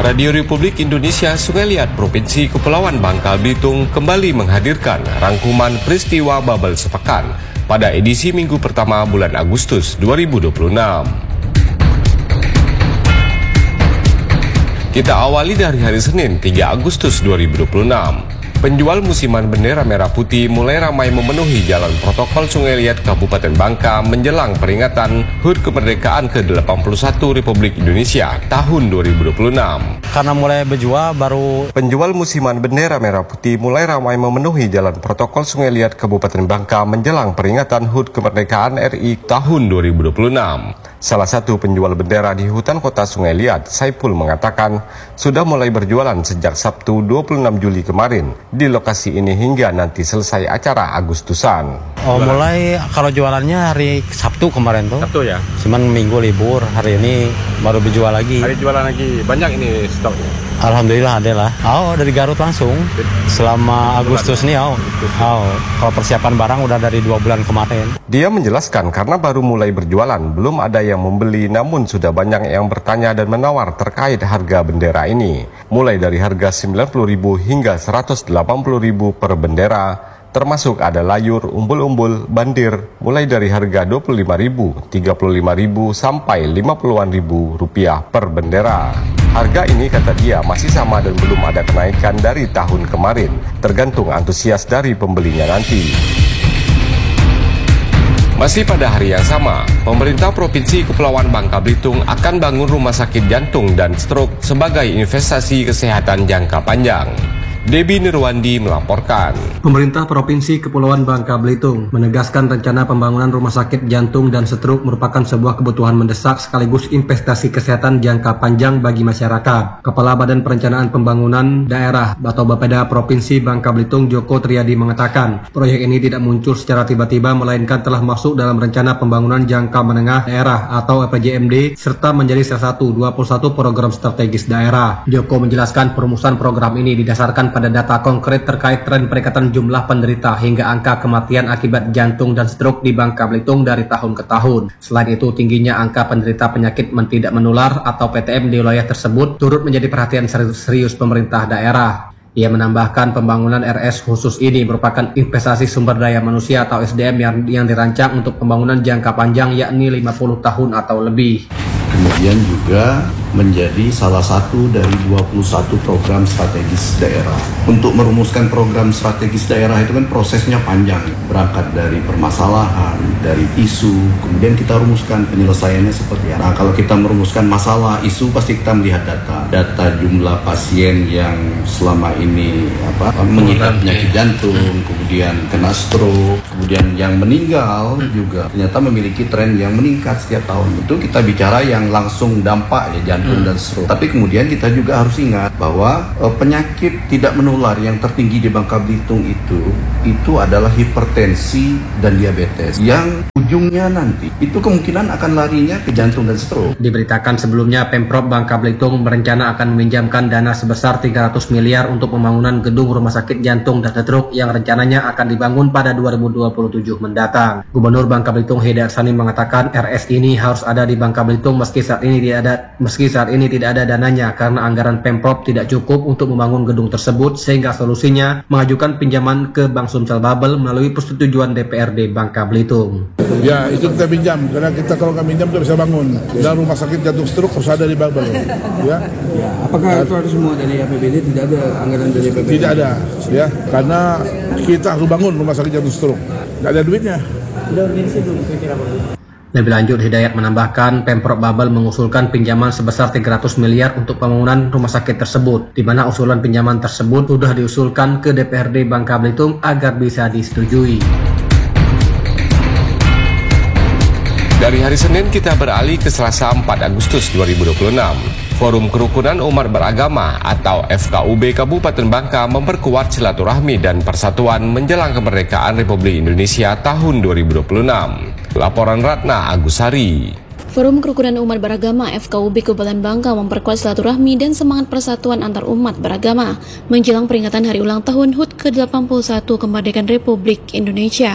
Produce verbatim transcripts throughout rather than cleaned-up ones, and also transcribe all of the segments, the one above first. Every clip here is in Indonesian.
Radio Republik Indonesia Sungai Liat Provinsi Kepulauan Bangka Belitung kembali menghadirkan rangkuman peristiwa Babel Sepekan pada edisi minggu pertama bulan Agustus dua ribu dua puluh enam. Kita awali dari hari Senin tiga Agustus dua ribu dua puluh enam. Penjual musiman bendera merah putih mulai ramai memenuhi jalan protokol Sungai Liat Kabupaten Bangka menjelang peringatan H U T Kemerdekaan ke delapan puluh satu Republik Indonesia tahun dua ribu dua puluh enam. Karena mulai berjual baru Penjual musiman bendera merah putih mulai ramai memenuhi jalan protokol Sungai Liat Kabupaten Bangka menjelang peringatan H U T Kemerdekaan R I tahun dua ribu dua puluh enam. Salah satu penjual bendera di hutan kota Sungai Liat, Saipul, mengatakan sudah mulai berjualan sejak Sabtu dua puluh enam Juli kemarin di lokasi ini hingga nanti selesai acara Agustusan. Oh, mulai kalau jualannya hari Sabtu kemarin tuh. Sabtu ya? Cuman minggu libur, hari ini baru berjual lagi. Hari jualan lagi, banyak ini stoknya? Alhamdulillah ada lah. Oh, dari Garut langsung. Selama Agustus nih, oh. oh. Kalau persiapan barang udah dari dua bulan kemarin. Dia menjelaskan karena baru mulai berjualan, belum ada yang membeli, namun sudah banyak yang bertanya dan menawar terkait harga bendera ini. Mulai dari harga sembilan puluh ribu hingga seratus delapan puluh ribu per bendera, termasuk ada layur, umbul-umbul, bandir, mulai dari harga dua puluh lima ribu, tiga puluh lima ribu, sampai lima puluhan ribu rupiah per bendera. Harga ini, kata dia, masih sama dan belum ada kenaikan dari tahun kemarin, tergantung antusias dari pembelinya nanti. Masih pada hari yang sama, pemerintah Provinsi Kepulauan Bangka Belitung akan bangun rumah sakit jantung dan stroke sebagai investasi kesehatan jangka panjang. Debbie Nirwandi melaporkan. Pemerintah Provinsi Kepulauan Bangka Belitung menegaskan rencana pembangunan rumah sakit jantung dan stroke merupakan sebuah kebutuhan mendesak sekaligus investasi kesehatan jangka panjang bagi masyarakat. Kepala Badan Perencanaan Pembangunan Daerah atau Bapeda Provinsi Bangka Belitung Joko Triadi mengatakan, proyek ini tidak muncul secara tiba-tiba melainkan telah masuk dalam rencana pembangunan jangka menengah daerah atau R P J M D serta menjadi salah satu dua puluh satu program strategis daerah. Joko menjelaskan perumusan program ini didasarkan pada data konkret terkait tren peningkatan jumlah penderita hingga angka kematian akibat jantung dan stroke di Bangka Belitung dari tahun ke tahun. Selain itu, tingginya angka penderita penyakit tidak menular atau P T M di wilayah tersebut turut menjadi perhatian serius pemerintah daerah. Ia menambahkan pembangunan R S khusus ini merupakan investasi sumber daya manusia atau S D M yang, yang dirancang untuk pembangunan jangka panjang yakni lima puluh tahun atau lebih. Kemudian juga menjadi salah satu dari dua puluh satu program strategis daerah. Untuk merumuskan program strategis daerah itu kan prosesnya panjang, berangkat dari permasalahan, dari isu, kemudian kita rumuskan penyelesaiannya seperti apa. Nah, kalau kita merumuskan masalah, isu pasti kita melihat data, data jumlah pasien yang selama ini apa mengidap penyakit jantung, kemudian kena stroke, kemudian yang meninggal juga ternyata memiliki tren yang meningkat setiap tahun. Itu kita bicara yang langsung dampak ya jantung Hmm. dan stroke. Tapi kemudian kita juga harus ingat bahwa uh, penyakit tidak menular yang tertinggi di Bangka Belitung itu itu adalah hipertensi dan diabetes yang ujungnya nanti itu kemungkinan akan larinya ke jantung dan stroke. Diberitakan sebelumnya Pemprov Bangka Belitung berencana akan meminjamkan dana sebesar tiga ratus miliar untuk pembangunan gedung rumah sakit jantung dan stroke yang rencananya akan dibangun pada dua ribu dua puluh tujuh mendatang. Gubernur Bangka Belitung Hedi Arsani mengatakan R S ini harus ada di Bangka Belitung meski saat ini tidak ada meski saat ini tidak ada dananya karena anggaran Pemprov tidak cukup untuk membangun gedung tersebut sehingga solusinya mengajukan pinjaman ke Bank Sumsel Babel melalui persetujuan D P R D Bangka Belitung. Ya, itu kita pinjam karena kita kalau nggak pinjam kita bisa bangun. Dan rumah sakit jantung stroke harus ada di Babel. Ya. Ya, apakah itu harus semua dari A P B D? Tidak ada anggaran dari A P B D? Tidak ada, ya, karena kita harus bangun rumah sakit jantung stroke. Tidak ada duitnya. Sudah urgensi belum kira-kira Pak? Lebih lanjut, Hidayat menambahkan Pemprov Babel mengusulkan pinjaman sebesar tiga ratus miliar untuk pembangunan rumah sakit tersebut, di mana usulan pinjaman tersebut sudah diusulkan ke D P R D Bangka Belitung agar bisa disetujui. Dari hari Senin kita beralih ke Selasa empat Agustus dua ribu dua puluh enam. Forum Kerukunan Umat Beragama atau F K U B Kabupaten Bangka memperkuat silaturahmi dan persatuan menjelang kemerdekaan Republik Indonesia tahun dua ribu dua puluh enam. Laporan Ratna Agusari. Forum Kerukunan Umat Beragama F K U B Kabupaten Bangka memperkuat silaturahmi dan semangat persatuan antar umat beragama menjelang peringatan hari ulang tahun H U T ke delapan puluh satu Kemerdekaan Republik Indonesia.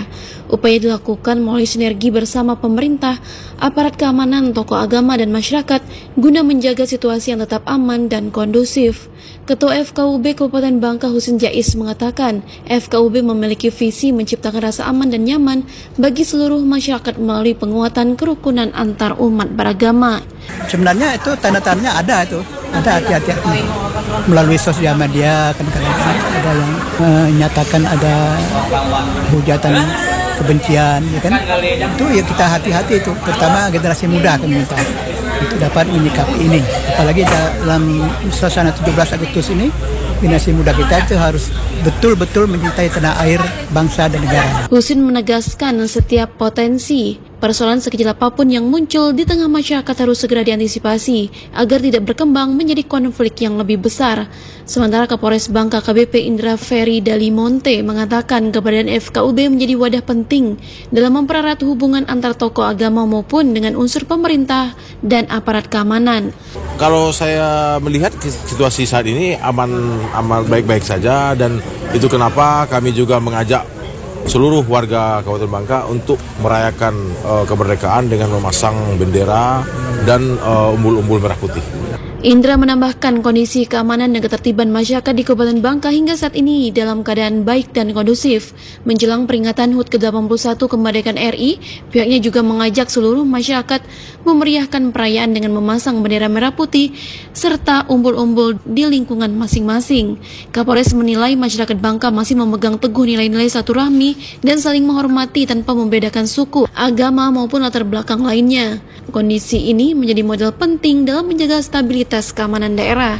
Upaya dilakukan melalui sinergi bersama pemerintah, aparat keamanan, tokoh agama, dan masyarakat guna menjaga situasi yang tetap aman dan kondusif. Ketua F K U B Kabupaten Bangka Husin Jais mengatakan, F K U B memiliki visi menciptakan rasa aman dan nyaman bagi seluruh masyarakat melalui penguatan kerukunan antar umat beragama. Sebenarnya itu tanda-tandanya ada itu, ada hati-hati melalui sosial media, kadang-kadang ada yang menyatakan ada hujatan kebencian, ya kan? Itu ya kita hati-hati itu, terutama generasi muda kami minta untuk dapat menyikapi ini. Apalagi dalam suasana tujuh belas Agustus ini, generasi muda kita itu harus betul-betul mencintai tanah air, bangsa dan negara. Husin menegaskan setiap potensi persoalan sekecil apapun yang muncul di tengah masyarakat harus segera diantisipasi agar tidak berkembang menjadi konflik yang lebih besar. Sementara Kapolres Bangka K B P Indra Ferry Dalimonte mengatakan keberadaan F K U B menjadi wadah penting dalam mempererat hubungan antar tokoh agama maupun dengan unsur pemerintah dan aparat keamanan. Kalau saya melihat situasi saat ini aman, aman baik-baik saja, dan itu kenapa kami juga mengajak seluruh warga Kabupaten Bangka untuk merayakan uh, kemerdekaan dengan memasang bendera dan uh, umbul-umbul merah putih. Indra menambahkan kondisi keamanan dan ketertiban masyarakat di Kabupaten Bangka hingga saat ini dalam keadaan baik dan kondusif. Menjelang peringatan H U T ke delapan puluh satu kemerdekaan R I, pihaknya juga mengajak seluruh masyarakat memeriahkan perayaan dengan memasang bendera merah putih serta umbul-umbul di lingkungan masing-masing. Kapolres menilai masyarakat Bangka masih memegang teguh nilai-nilai silaturahmi dan saling menghormati tanpa membedakan suku, agama maupun latar belakang lainnya. Kondisi ini menjadi modal penting dalam menjaga stabilitas keamanan daerah.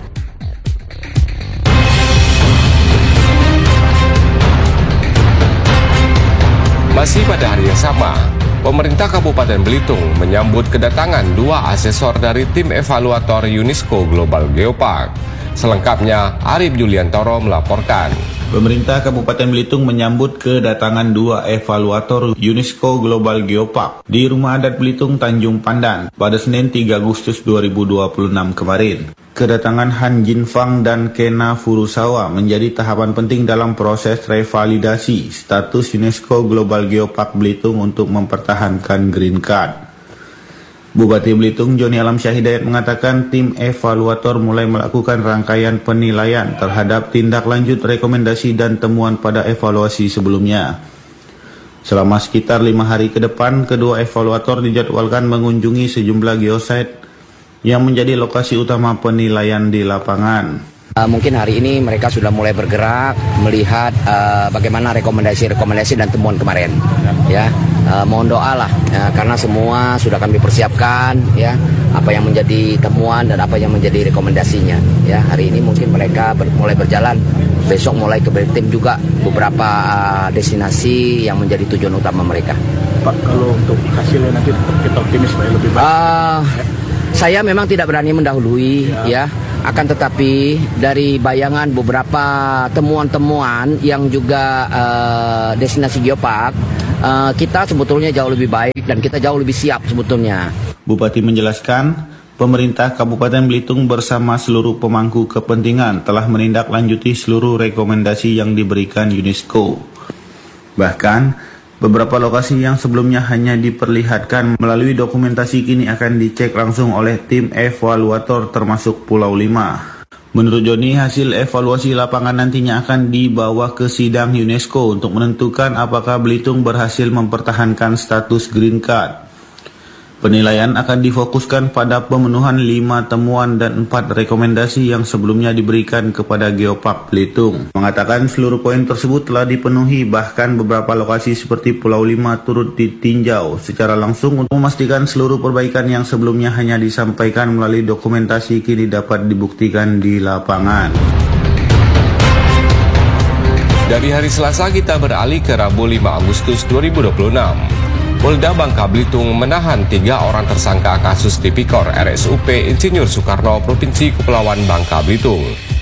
Masih pada hari yang sama, pemerintah Kabupaten Belitung menyambut kedatangan dua asesor dari tim evaluator UNESCO Global Geopark. Selengkapnya, Arif Juliantoro melaporkan. Pemerintah Kabupaten Belitung menyambut kedatangan dua evaluator UNESCO Global Geopark di Rumah Adat Belitung Tanjung Pandan pada Senin tiga Agustus dua ribu dua puluh enam kemarin. Kedatangan Han Jinfang dan Kena Furusawa menjadi tahapan penting dalam proses revalidasi status UNESCO Global Geopark Belitung untuk mempertahankan Green Card. Bupati Belitung Joni Alam Syahidayat mengatakan tim evaluator mulai melakukan rangkaian penilaian terhadap tindak lanjut rekomendasi dan temuan pada evaluasi sebelumnya. Selama sekitar lima hari ke depan, kedua evaluator dijadwalkan mengunjungi sejumlah geosite yang menjadi lokasi utama penilaian di lapangan. Uh, mungkin hari ini mereka sudah mulai bergerak melihat uh, bagaimana rekomendasi-rekomendasi dan temuan kemarin. Ya, uh, mohon doa lah ya, karena semua sudah kami persiapkan ya apa yang menjadi temuan dan apa yang menjadi rekomendasinya. Ya, hari ini mungkin mereka ber, mulai berjalan. Besok mulai ke tim juga beberapa uh, destinasi yang menjadi tujuan utama mereka. Pak, kalau untuk hasilnya nanti kita optimis Pak, lebih baik. Uh, saya memang tidak berani mendahului ya. ya. Akan tetapi dari bayangan beberapa temuan-temuan yang juga uh, destinasi geopark, uh, kita sebetulnya jauh lebih baik dan kita jauh lebih siap sebetulnya. Bupati menjelaskan, pemerintah Kabupaten Belitung bersama seluruh pemangku kepentingan telah menindaklanjuti seluruh rekomendasi yang diberikan UNESCO. Bahkan, beberapa lokasi yang sebelumnya hanya diperlihatkan melalui dokumentasi kini akan dicek langsung oleh tim evaluator termasuk Pulau Lima. Menurut Joni, hasil evaluasi lapangan nantinya akan dibawa ke sidang UNESCO untuk menentukan apakah Belitung berhasil mempertahankan status Green Card. Penilaian akan difokuskan pada pemenuhan lima temuan dan empat rekomendasi yang sebelumnya diberikan kepada Geopark Belitung. Mengatakan seluruh poin tersebut telah dipenuhi, bahkan beberapa lokasi seperti Pulau Lima turut ditinjau secara langsung untuk memastikan seluruh perbaikan yang sebelumnya hanya disampaikan melalui dokumentasi kini dapat dibuktikan di lapangan. Dari hari Selasa kita beralih ke Rabu lima Agustus dua ribu dua puluh enam. Polda Bangka Belitung menahan tiga orang tersangka kasus tipikor R S U P Insinyur Soekarno Provinsi Kepulauan Bangka Belitung.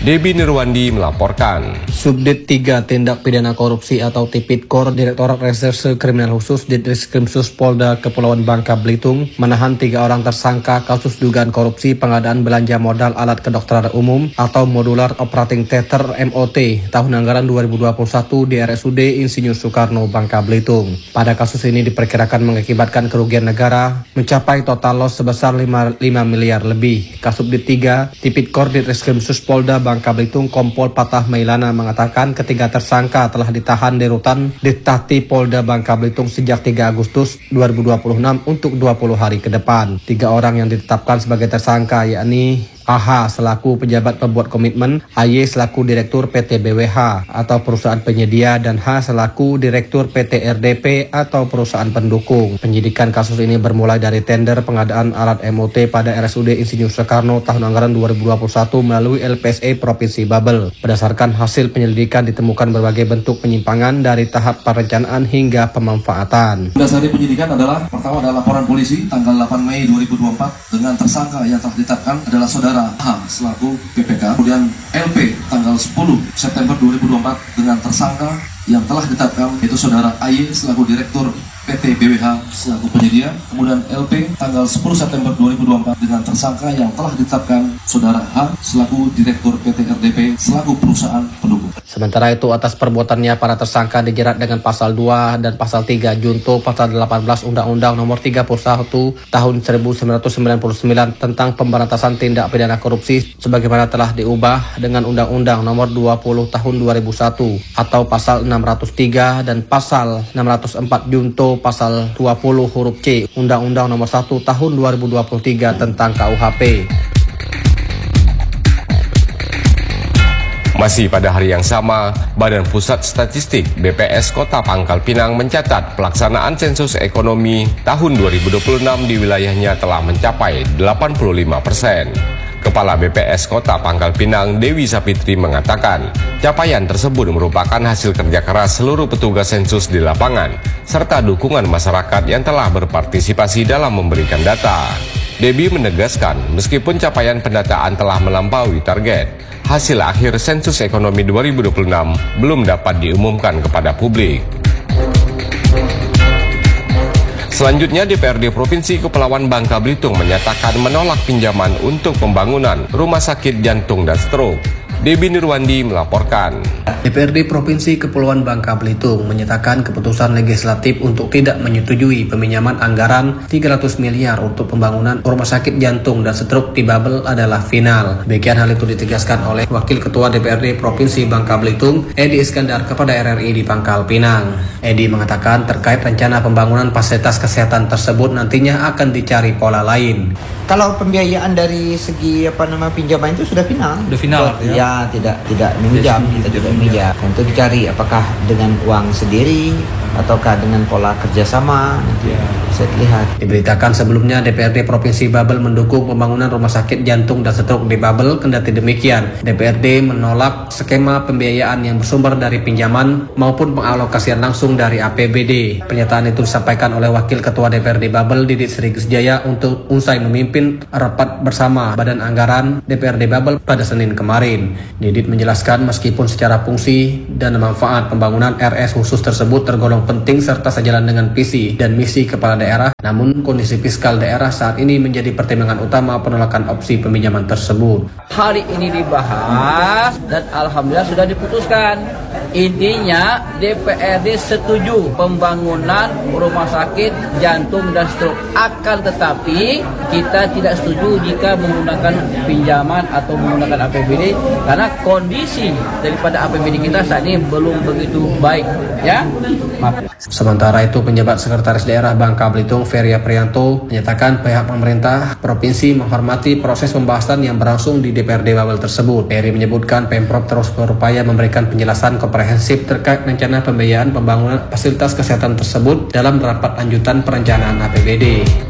Debi Nirwandi melaporkan. Subdit tiga Tindak Pidana Korupsi atau Tipidkor Direktorat Reserse Kriminal Khusus Ditreskrimsus Polda Kepulauan Bangka Belitung menahan tiga orang tersangka kasus dugaan korupsi pengadaan belanja modal alat kedokteran umum atau Modular Operating Theater M O T tahun anggaran dua ribu dua puluh satu di R S U D Insinyur Soekarno Bangka Belitung. Pada kasus ini diperkirakan mengakibatkan kerugian negara mencapai total loss sebesar lima miliar lebih. Kasubdit tiga Tipidkor Ditreskrimsus Polda Bangka Belitung Kompol Patah Mailana mengatakan ketiga tersangka telah ditahan di rutan Ditahti Polda Bangka Belitung sejak tiga Agustus dua ribu dua puluh enam untuk dua puluh hari ke depan. Tiga orang yang ditetapkan sebagai tersangka yakni A H selaku pejabat pembuat komitmen, A Y selaku direktur P T B W H atau perusahaan penyedia, dan H selaku direktur P T R D P atau perusahaan pendukung. Penyidikan kasus ini bermulai dari tender pengadaan alat M O T pada R S U D Insinyur Soekarno tahun anggaran dua ribu dua puluh satu melalui L P S E Provinsi Babel. Berdasarkan hasil penyelidikan ditemukan berbagai bentuk penyimpangan dari tahap perencanaan hingga pemanfaatan. Dasari penyidikan adalah pertama adalah laporan polisi tanggal delapan Mei dua ribu dua puluh empat dengan tersangka yang telah ditetapkan adalah saudara H selaku P P K, kemudian L P tanggal sepuluh September dua ribu dua puluh empat dengan tersangka yang telah ditetapkan yaitu saudara A Y selaku direktur P T B W H selaku penyedia, kemudian L P tanggal sepuluh September dua ribu dua puluh empat dengan tersangka yang telah ditetapkan saudara H selaku direktur P T R D P selaku perusahaan pendukung. Sementara itu atas perbuatannya para tersangka dijerat dengan pasal dua dan pasal tiga junto pasal delapan belas Undang-Undang Nomor tiga puluh satu Tahun seribu sembilan ratus sembilan puluh sembilan tentang pemberantasan tindak pidana korupsi sebagaimana telah diubah dengan Undang-Undang Nomor dua puluh Tahun dua ribu satu atau pasal enam ratus tiga dan pasal enam ratus empat junto pasal dua puluh huruf C Undang-Undang Nomor satu Tahun dua ribu dua puluh tiga tentang K U H P. Masih pada hari yang sama, Badan Pusat Statistik B P S Kota Pangkal Pinang mencatat pelaksanaan sensus ekonomi tahun dua ribu dua puluh enam di wilayahnya telah mencapai delapan puluh lima persen. Kepala B P S Kota Pangkal Pinang Dewi Sapitri mengatakan, capaian tersebut merupakan hasil kerja keras seluruh petugas sensus di lapangan, serta dukungan masyarakat yang telah berpartisipasi dalam memberikan data. Dewi menegaskan, meskipun capaian pendataan telah melampaui target, hasil akhir sensus ekonomi dua ribu dua puluh enam belum dapat diumumkan kepada publik. Selanjutnya, D P R D Provinsi Kepulauan Bangka Belitung menyatakan menolak pinjaman untuk pembangunan rumah sakit jantung dan stroke. Debi Nirwandi melaporkan. D P R D Provinsi Kepulauan Bangka Belitung menyatakan keputusan legislatif untuk tidak menyetujui peminjaman anggaran tiga ratus miliar untuk pembangunan rumah sakit jantung dan stroke di Babel adalah final. Demikian hal itu ditegaskan oleh Wakil Ketua D P R D Provinsi Bangka Belitung, Edi Iskandar, kepada R R I di Pangkal Pinang. Edi mengatakan terkait rencana pembangunan fasilitas kesehatan tersebut nantinya akan dicari pola lain. Kalau pembiayaan dari segi apa nama pinjaman itu sudah final. Sudah final ya. ya tidak tidak meminjam, kita tidak meminjam. Untuk dicari apakah dengan uang sendiri ataukah dengan pola kerjasama, nanti ya. Bisa dilihat. Diberitakan sebelumnya D P R D Provinsi Babel mendukung pembangunan rumah sakit jantung dan stroke di Babel. Kendati demikian, D P R D menolak skema pembiayaan yang bersumber dari pinjaman maupun pengalokasian langsung dari A P B D. Pernyataan itu disampaikan oleh Wakil Ketua D P R D Babel Didit Sri Gusjaya untuk usai memimpin rapat bersama Badan Anggaran D P R D Babel pada Senin kemarin. Didit menjelaskan meskipun secara fungsi dan manfaat pembangunan R S khusus tersebut tergolong penting serta sejalan dengan visi dan misi kepala daerah, namun kondisi fiskal daerah saat ini menjadi pertimbangan utama penolakan opsi peminjaman tersebut. Hari ini dibahas dan alhamdulillah sudah diputuskan. Intinya D P R D setuju pembangunan rumah sakit jantung dan stroke. Akan tetapi kita tidak setuju jika menggunakan pinjaman atau menggunakan A P B D karena kondisi daripada A P B D kita saat ini belum begitu baik, ya. Maaf. Sementara itu, penjabat Sekretaris Daerah Bangka Belitung Feria Priyanto menyatakan pihak pemerintah provinsi menghormati proses pembahasan yang berlangsung di D P R D Babel tersebut. Ferry menyebutkan Pemprov terus berupaya memberikan penjelasan komprehensif terkait rencana pembiayaan pembangunan fasilitas kesehatan tersebut dalam rapat lanjutan perencanaan A P B D.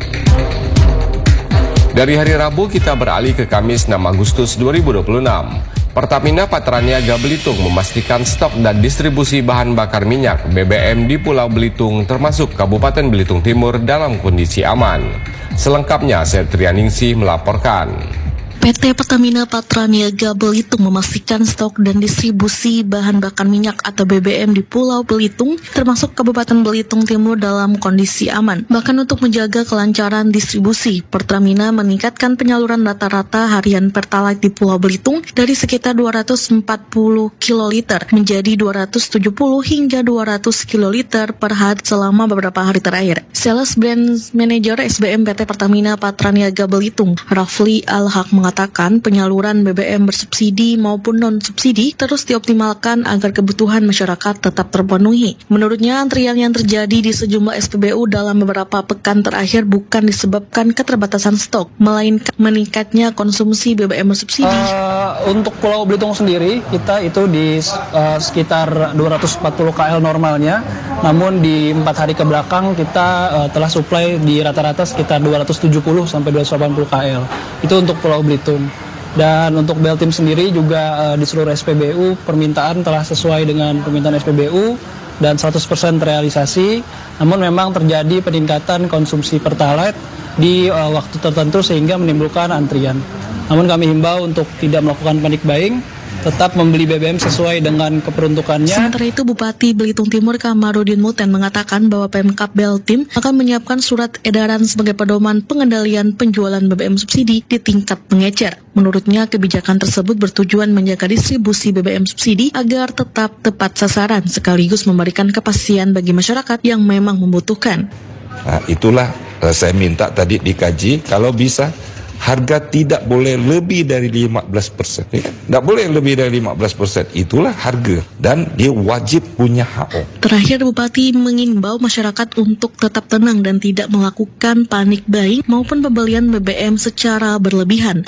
Dari hari Rabu kita beralih ke Kamis enam Agustus dua ribu dua puluh enam. Pertamina Patraniaga Belitung memastikan stok dan distribusi bahan bakar minyak B B M di Pulau Belitung termasuk Kabupaten Belitung Timur dalam kondisi aman. Selengkapnya Setrianingsih melaporkan. P T Pertamina Patraniaga Belitung memastikan stok dan distribusi bahan bakar minyak atau B B M di Pulau Belitung, termasuk Kabupaten Belitung Timur dalam kondisi aman. Bahkan untuk menjaga kelancaran distribusi, Pertamina meningkatkan penyaluran rata-rata harian Pertalite di Pulau Belitung dari sekitar dua ratus empat puluh kiloliter menjadi dua ratus tujuh puluh hingga dua ratus kiloliter per hari selama beberapa hari terakhir. Sales Brand Manager S B M P T Pertamina Patraniaga Belitung, Rafli Al-Haq mengatakan penyaluran B B M bersubsidi maupun non-subsidi terus dioptimalkan agar kebutuhan masyarakat tetap terpenuhi. Menurutnya, antrian yang terjadi di sejumlah S P B U dalam beberapa pekan terakhir bukan disebabkan keterbatasan stok, melainkan meningkatnya konsumsi B B M bersubsidi. Uh, untuk Pulau Belitung sendiri, kita itu di uh, sekitar dua ratus empat puluh kilometer normalnya, namun di empat hari ke belakang kita uh, telah supply di rata-rata sekitar dua ratus tujuh puluh sampai dua ratus delapan puluh kilometer. Itu untuk Pulau Belitung. Dan untuk Beltim sendiri juga uh, di seluruh S P B U permintaan telah sesuai dengan permintaan S P B U dan seratus persen terrealisasi. Namun memang terjadi peningkatan konsumsi Pertalite di uh, waktu tertentu sehingga menimbulkan antrian. Namun kami himbau untuk tidak melakukan panic buying, tetap membeli B B M sesuai dengan keperuntukannya. Sementara itu, Bupati Belitung Timur Kamarudin Muten mengatakan bahwa Pemkab Beltim akan menyiapkan surat edaran sebagai pedoman pengendalian penjualan B B M subsidi di tingkat pengecer. Menurutnya, kebijakan tersebut bertujuan menjaga distribusi B B M subsidi agar tetap tepat sasaran sekaligus memberikan kepastian bagi masyarakat yang memang membutuhkan. Nah, itulah uh, saya minta tadi dikaji, kalau bisa harga tidak boleh lebih dari lima belas persen. Tidak boleh lebih dari lima belas persen. Itulah harga. Dan dia wajib punya H O. Terakhir, Bupati mengimbau masyarakat untuk tetap tenang dan tidak melakukan panic buying maupun pembelian B B M secara berlebihan.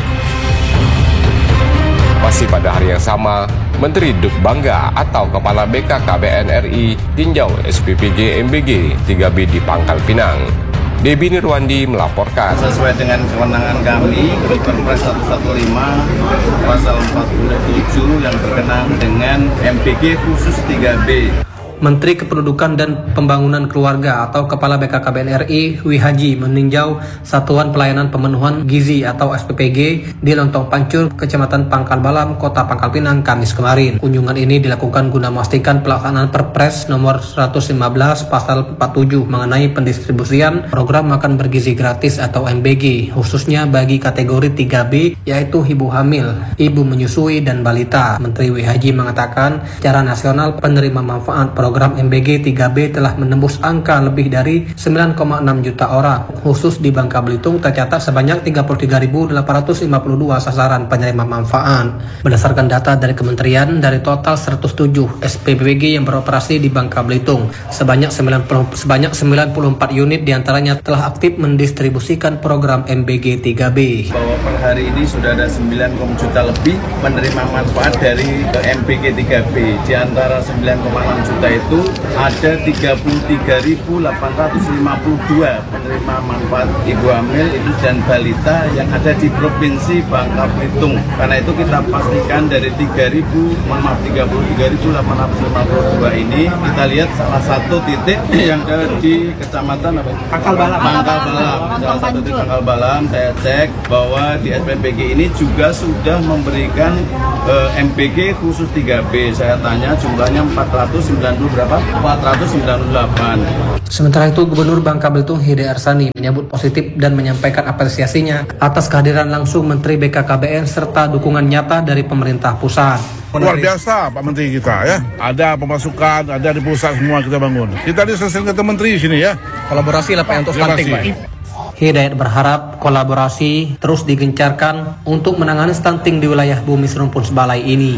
Masih pada hari yang sama, Menteri Duk Bangga atau Kepala B K K B N R I tinjau S P P G M B G tiga B di Pangkal Pinang. Debi Nirwandi melaporkan. Sesuai dengan kewenangan kami, Perpres seratus lima belas pasal empat puluh tujuh yang berkenaan dengan M B G khusus tiga B. Menteri Kependudukan dan Pembangunan Keluarga atau Kepala B K K B N R I Wihaji meninjau Satuan Pelayanan Pemenuhan Gizi atau S P P G di Lontong Pancur, Kecamatan Pangkal Balam, Kota Pangkal Pinang, Kamis kemarin. Kunjungan ini dilakukan guna memastikan pelaksanaan Perpres nomor seratus lima belas pasal empat puluh tujuh mengenai pendistribusian program makan bergizi gratis atau M B G, khususnya bagi kategori tiga B, yaitu ibu hamil, ibu menyusui, dan balita. Menteri Wihaji mengatakan secara nasional penerima manfaat program Program M B G tiga B telah menembus angka lebih dari sembilan koma enam juta orang. Khusus di Bangka Belitung tercatat sebanyak tiga puluh tiga ribu delapan ratus lima puluh dua sasaran penerima manfaat. Berdasarkan data dari kementerian, dari total seratus tujuh S P B G yang beroperasi di Bangka Belitung, sebanyak sembilan puluh, sebanyak sembilan puluh empat unit diantaranya telah aktif mendistribusikan program M B G tiga B. Bahwa per hari ini sudah ada sembilan juta lebih menerima manfaat dari M B G tiga B. Di antara sembilan koma enam juta itu itu ada tiga puluh tiga ribu delapan ratus lima puluh dua penerima manfaat ibu hamil itu dan balita yang ada di Provinsi Bangka Belitung. Karena itu kita pastikan dari tiga ribu, maaf tiga puluh tiga ribu delapan ratus lima puluh dua ini kita lihat salah satu titik yang ada di Kecamatan apa? Pangkal Balam. Pangkal Balam. Salah satu titik Pangkal Balam saya cek bahwa di S P P G ini juga sudah memberikan uh, M B G khusus tiga B. Saya tanya jumlahnya empat ratus sembilan puluh berapa? empat ratus sembilan puluh delapan. Sementara itu, Gubernur Bangka Belitung Hide Arsani menyambut positif dan menyampaikan apresiasinya atas kehadiran langsung Menteri B K K B N serta dukungan nyata dari pemerintah pusat. Luar biasa Pak Menteri kita ya. Ada pemasukan, ada di pusat semua kita bangun. Kita diselesaikan ke Menteri sini ya. Kolaborasi lah Pak untuk stunting Pak. Hidayat berharap kolaborasi terus digencarkan untuk menangani stunting di wilayah Bumi Serumpun Sebalai ini.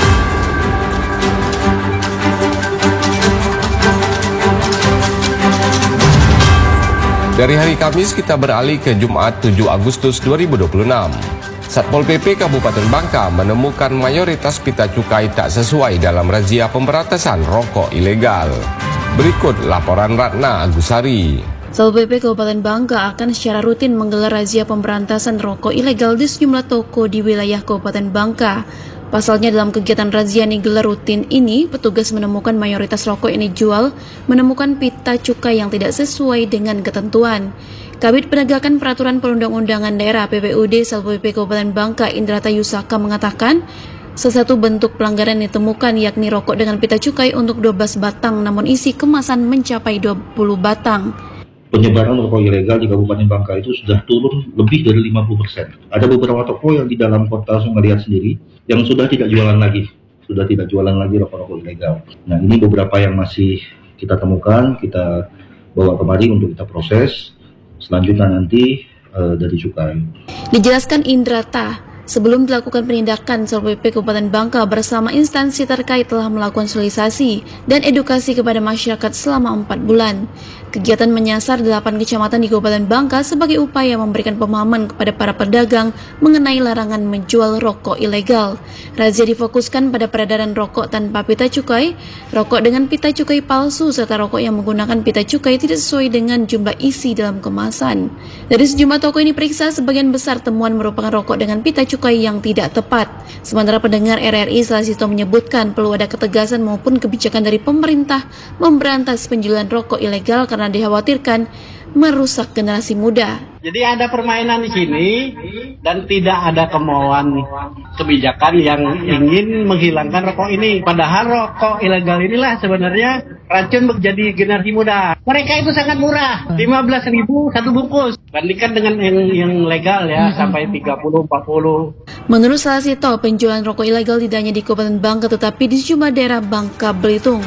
Dari hari Kamis kita beralih ke Jumat tujuh Agustus dua ribu dua puluh enam. Satpol P P Kabupaten Bangka menemukan mayoritas pita cukai tak sesuai dalam razia pemberantasan rokok ilegal. Berikut laporan Ratna Agusari. Satpol P P Kabupaten Bangka akan secara rutin menggelar razia pemberantasan rokok ilegal di sejumlah toko di wilayah Kabupaten Bangka. Pasalnya dalam kegiatan razia digelar rutin ini, petugas menemukan mayoritas rokok yang dijual menemukan pita cukai yang tidak sesuai dengan ketentuan. Kabid Penegakan Peraturan Perundang-undangan Daerah P P U D Satpol P P Kabupaten Bangka Indrata Yusaka mengatakan, salah satu bentuk pelanggaran ditemukan yakni rokok dengan pita cukai untuk dua belas batang namun isi kemasan mencapai dua puluh batang. Penyebaran rokok ilegal di Kabupaten Bangka itu sudah turun lebih dari lima puluh persen. Ada beberapa toko yang di dalam kota Sungaliat sendiri yang sudah tidak jualan lagi, sudah tidak jualan lagi rokok-rokok ilegal. Nah, ini beberapa yang masih kita temukan, kita bawa kemari untuk kita proses. Selanjutnya nanti uh, dari cukai. Dijelaskan Indrata, sebelum dilakukan penindakan, Satpol P P Kabupaten Bangka bersama instansi terkait telah melakukan sosialisasi dan edukasi kepada masyarakat selama empat bulan. Kegiatan menyasar delapan kecamatan di Kabupaten Bangka sebagai upaya memberikan pemahaman kepada para pedagang mengenai larangan menjual rokok ilegal. Razia difokuskan pada peredaran rokok tanpa pita cukai, rokok dengan pita cukai palsu, serta rokok yang menggunakan pita cukai tidak sesuai dengan jumlah isi dalam kemasan. Dari sejumlah toko ini periksa, sebagian besar temuan merupakan rokok dengan pita cukai yang tidak tepat. Sementara pendengar R R I Selasito menyebutkan perlu ada ketegasan maupun kebijakan dari pemerintah memberantas penjualan rokok ilegal karena dikhawatirkan merusak generasi muda. Jadi ada permainan di sini dan tidak ada kemauan kebijakan yang ingin menghilangkan rokok ini. Padahal rokok ilegal inilah sebenarnya racun menjadi generasi muda. Mereka itu sangat murah, lima belas ribu satu bungkus. Bandingkan dengan yang, yang legal ya, hmm. sampai tiga puluh empat puluh. Menurut Selasito, penjualan rokok ilegal tidak hanya di Kabupaten Bangka tetapi di sejumlah daerah Bangka Belitung.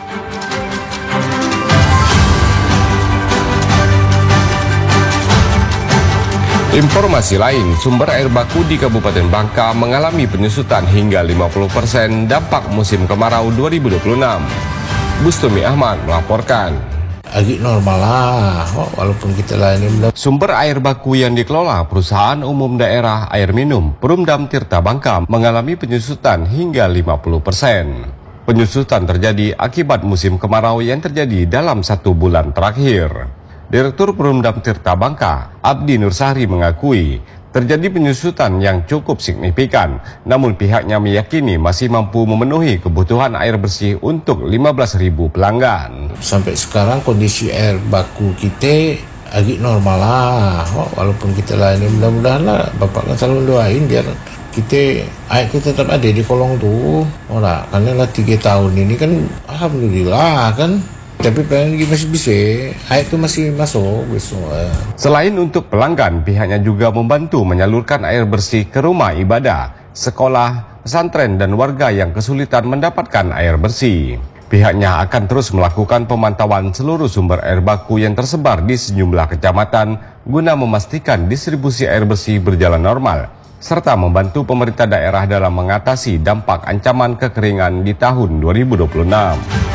Informasi lain, sumber air baku di Kabupaten Bangka mengalami penyusutan hingga lima puluh persen dampak musim kemarau dua ribu dua puluh enam. Bustami Ahmad melaporkan. Agak normal lah, walaupun kita lah ini. Sumber air baku yang dikelola Perusahaan Umum Daerah Air Minum Perumdam Tirta Bangka mengalami penyusutan hingga lima puluh persen. Penyusutan terjadi akibat musim kemarau yang terjadi dalam satu bulan terakhir. Direktur Perumdam Tirta Bangka, Abdi Nursahri mengakui terjadi penyusutan yang cukup signifikan, namun pihaknya meyakini masih mampu memenuhi kebutuhan air bersih untuk lima belas ribu pelanggan. Sampai sekarang kondisi air baku kita agak normal lah, walaupun kita lah ini mudah-mudahan lah, Bapak kan selalu doain biar kita air kita tetap ada di kolong tuh. Ora, karena lah tiga tahun ini kan alhamdulillah kan. Tapi pengen masih bisa, air itu masih masuk. Selain untuk pelanggan, pihaknya juga membantu menyalurkan air bersih ke rumah ibadah, sekolah, pesantren, dan warga yang kesulitan mendapatkan air bersih. Pihaknya akan terus melakukan pemantauan seluruh sumber air baku yang tersebar di sejumlah kecamatan guna memastikan distribusi air bersih berjalan normal, serta membantu pemerintah daerah dalam mengatasi dampak ancaman kekeringan di tahun dua ribu dua puluh enam.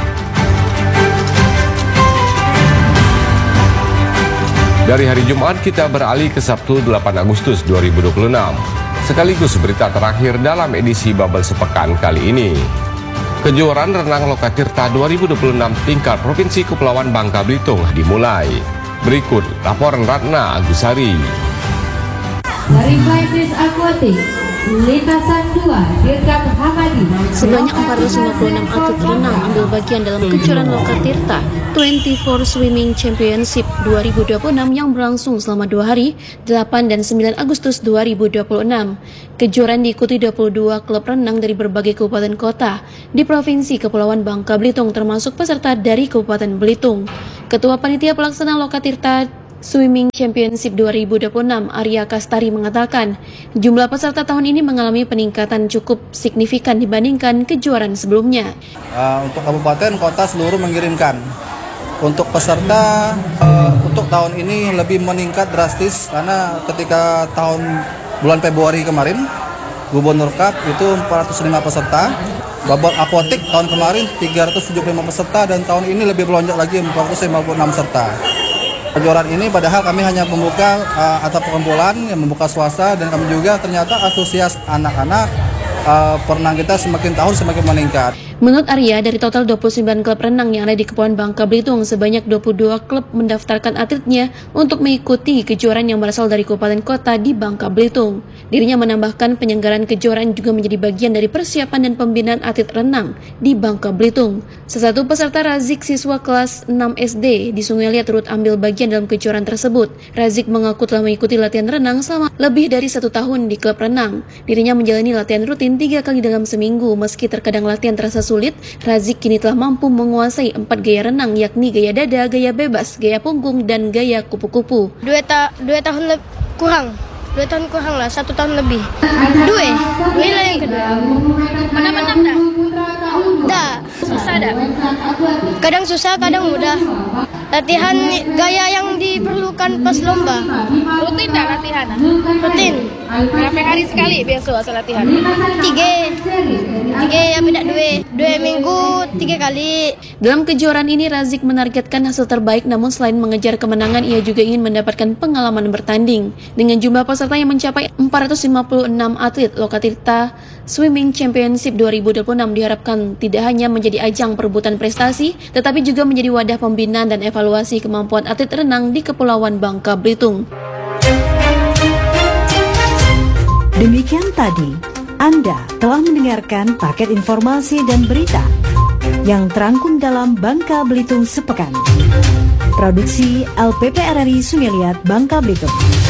Dari hari Jumat kita beralih ke Sabtu delapan Agustus dua ribu dua puluh enam. Sekaligus berita terakhir dalam edisi Bubble Sepekan kali ini. Kejuaraan renang Lokatirta dua ribu dua puluh enam tingkat Provinsi Kepulauan Bangka Belitung dimulai. Berikut laporan Ratna Agusari. Dari Flyfish Aquatic, lintasan dua, Dirgam Hamadi. Sebanyak empat ratus lima puluh enam atlet renang ambil bagian dalam kejuaraan Lokatirta dua puluh empat Swimming Championship dua ribu dua puluh enam yang berlangsung selama dua hari, delapan dan sembilan Agustus dua ribu dua puluh enam. Kejuaraan diikuti dua puluh dua klub renang dari berbagai kabupaten kota di Provinsi Kepulauan Bangka Belitung, termasuk peserta dari Kabupaten Belitung. Ketua Panitia Pelaksana Lokatirta Swimming Championship dua ribu dua puluh enam, Arya Kastari, mengatakan jumlah peserta tahun ini mengalami peningkatan cukup signifikan dibandingkan kejuaraan sebelumnya. Uh, untuk kabupaten, kota seluruh mengirimkan. Untuk peserta, uh, untuk tahun ini lebih meningkat drastis karena ketika tahun bulan Februari kemarin, Gubernur Cup itu empat ratus lima peserta. Babot Aquatic tahun kemarin tiga ratus tujuh puluh lima peserta dan tahun ini lebih melonjak lagi empat ratus lima puluh enam peserta. Kejuaraan ini padahal kami hanya membuka uh, atau perkumpulan yang membuka swasta, dan kami juga ternyata antusias anak-anak uh, perenang kita semakin tahun semakin meningkat. Menurut Arya, dari total dua puluh sembilan klub renang yang ada di Kepulauan Bangka Belitung, sebanyak dua puluh dua klub mendaftarkan atletnya untuk mengikuti kejuaraan yang berasal dari kabupaten kota di Bangka Belitung. Dirinya menambahkan penyelenggaraan kejuaraan juga menjadi bagian dari persiapan dan pembinaan atlet renang di Bangka Belitung. Sesatu peserta Razik, siswa kelas enam S D di Sungai Liat, turut ambil bagian dalam kejuaraan tersebut. Razik mengaku telah mengikuti latihan renang selama lebih dari satu tahun di klub renang. Dirinya menjalani latihan rutin tiga kali dalam seminggu. Meski terkadang latihan terasa sulit, Razik kini telah mampu menguasai empat gaya renang, yakni gaya dada, gaya bebas, gaya punggung, dan gaya kupu-kupu. Dua, ta dua tahun lebih kurang, dua tahun kurang lah, satu tahun lebih. Dua, inilah yang kedua. Menang-menang dah? Dah. Susah dah? Kadang susah, kadang mudah. Latihan gaya yang diperlukan pas lomba. Rutin dah latihan? Rutin. Berapa hari sekali biasa asal latihan? Tiga. Tiga ya beda dua. Dua minggu, tiga kali. Dalam kejuaraan ini, Razik menargetkan hasil terbaik, namun selain mengejar kemenangan, ia juga ingin mendapatkan pengalaman bertanding. Dengan jumlah peserta yang mencapai empat ratus lima puluh enam atlet, Lokatirta Swimming Championship dua ribu dua puluh enam diharapkan tidak hanya menjadi ajang perebutan prestasi, tetapi juga menjadi wadah pembinaan dan evaluasi kemampuan atlet renang di Kepulauan Bangka Belitung. Demikian tadi, Anda telah mendengarkan paket informasi dan berita yang terangkum dalam Bangka Belitung Sepekan. Produksi L P P R R I Sungai Liat, Bangka Belitung.